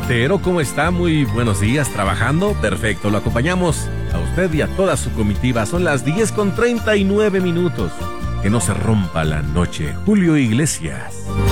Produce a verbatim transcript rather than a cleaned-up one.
soltero, ¿cómo está? Muy buenos días, ¿trabajando? Perfecto, lo acompañamos a usted y a toda su comitiva. Son las diez con treinta y nueve minutos. Que no se rompa la noche. Julio Iglesias.